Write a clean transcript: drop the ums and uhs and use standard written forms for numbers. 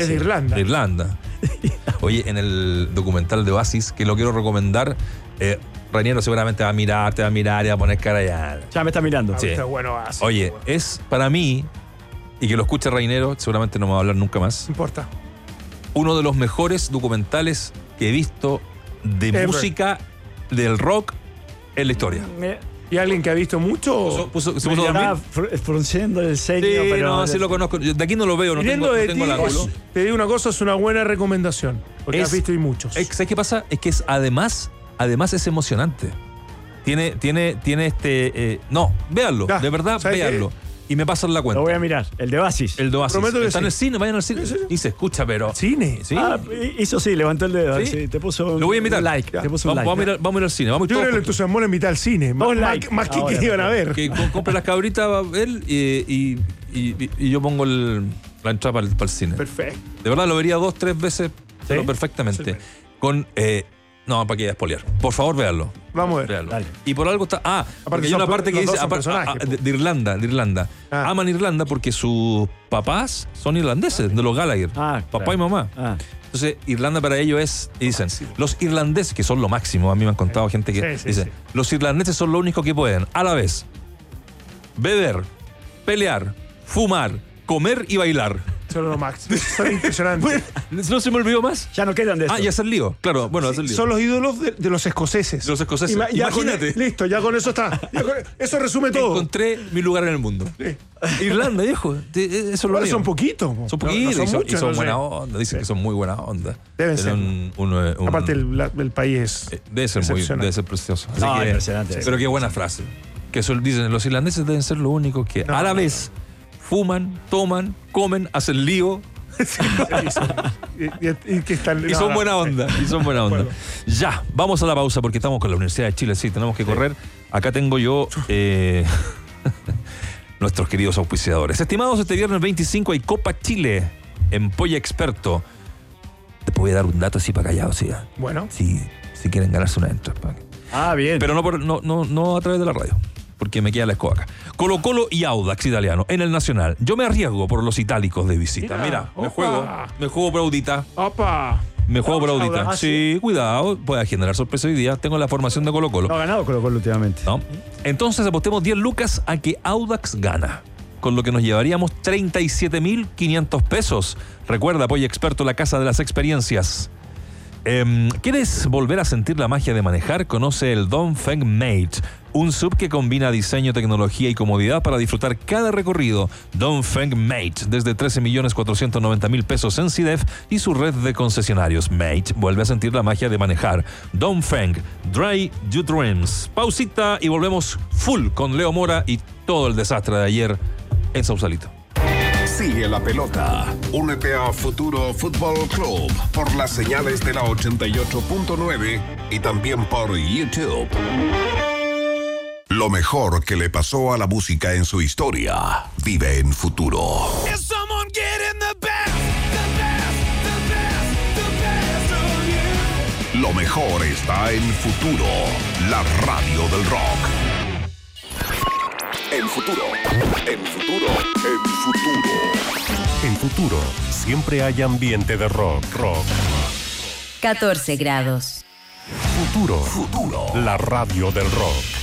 Es de Irlanda. De Irlanda. Oye, en el documental de Oasis, que lo quiero recomendar, Raniero seguramente va a mirar, te va a mirar y va a poner cara ya. Ya me está mirando. Sí. Está bueno, Oasis. Oye, Bueno. es para mí, y que lo escuche Raniero, seguramente no me va a hablar nunca más, No importa. uno de los mejores documentales que he visto de Ever. música del rock en la historia. ¿Y alguien que ha visto mucho? Se puso a Me dormir. estaba frunciendo el ceño, Sí, pero... no, sí lo conozco. Yo de aquí no lo veo, no Viniendo tengo, no de tengo ti, el ángulo. te digo una cosa, es una buena recomendación. Porque has visto y muchos. ¿Sabes qué pasa? Es que es además es emocionante. Tiene no, véanlo, Ya, de verdad, ¿sabes qué? véanlo. Y me pasan la cuenta. Lo voy a mirar. El de Oasis. El de Oasis. Prometo que Está en sí. el cine, vayan al cine. Sí, sí. Y se escucha, pero. Cine. Sí. Hizo sí, levantó el dedo. ¿Sí? Sí, te puso Lo voy a invitar. un like. Ya. Te puso un Vamos, like. vamos a ir al cine. Vamos a ir Yo todos creo que le juntos. entusiasmó la invitar al cine. Dos likes. Más que Ahora, iban a ver. Que compre las cabritas él y yo pongo la entrada para el cine. Perfecto. De verdad lo vería 2-3 veces, pero perfectamente. Excelente. Con. No, para que espolear. Por favor, véanlo. Vamos a ver. Véanlo. Dale. Y por algo está. Porque hay son una parte que los dice. dos son personajes, de Irlanda. Ah. Aman Irlanda porque sus papás son irlandeses, de los Gallagher. Ah, Papá claro. y mamá. Ah. Entonces, Irlanda para ellos es. Y dicen, los irlandeses, que son lo máximo, a mí me han contado gente que Sí, dice, sí. los irlandeses son lo único que pueden, a la vez, beber, pelear, fumar, comer y bailar. Son los máximos. Son impresionantes. ¿No se me olvidó más? Ya no quedan de eso. Y hacer lío. Claro, bueno, hacer lío. Son los ídolos de los escoceses. De los escoceses. Ya Imagínate. listo, ya con eso está. Eso resume todo. Encontré mi lugar en el mundo. Sí. Irlanda, viejo. Eso es lo Ahora mío. son poquitos. Son poquitos No y son muchos, no sé. buena onda. Dicen que son muy buena onda. Deben Tienen ser. Aparte, el país es. debe ser excepcional. debe ser precioso. Así No, que- impresionante. Pero qué buena frase. Que eso dicen, los irlandeses deben ser lo único que a la vez fuman, toman, comen, hacen lío y que están, y son buena onda. Y son buena onda. Bueno. Ya, vamos a la pausa porque estamos con la Universidad de Chile. Sí, tenemos que correr. Acá tengo yo nuestros queridos auspiciadores. Estimados, este viernes 25 hay Copa Chile en Polla Experto. Te voy a dar un dato así para callado, sí. Bueno. Si quieren ganarse una entrada. Bien. Pero no a través de la radio, porque me queda la escoba acá. Colo-Colo y Audax Italiano en el Nacional. Yo me arriesgo por los itálicos de visita. Mira, me opa. juego por Audita. ¡Opa! Me juego por Audita. Audax, Sí, cuidado, puede generar sorpresa hoy día. Tengo la formación de Colo-Colo. No ha ganado Colo-Colo últimamente. ¿No? Entonces apostemos 10 lucas a que Audax gana, con lo que nos llevaríamos 37.500 pesos. Recuerda, Polla Experto, la casa de las experiencias. ¿Quieres volver a sentir la magia de manejar? Conoce el Dongfeng Mate, un sub que combina diseño, tecnología y comodidad para disfrutar cada recorrido. Dongfeng Mate, desde 13.490.000 pesos en CIDEF y su red de concesionarios. Mate, vuelve a sentir la magia de manejar. Dongfeng, Dry Your Dreams. Pausita y volvemos full con Leo Mora y todo el desastre de ayer en Sausalito. Sigue la pelota. Únete a Futuro Fútbol Club por las señales de la 88.9 y también por YouTube. Lo mejor que le pasó a la música en su historia vive en Futuro. Lo mejor está en Futuro, la radio del rock. En Futuro, en Futuro, en Futuro. En Futuro, siempre hay ambiente de rock. 14 grados. Futuro, la radio del rock.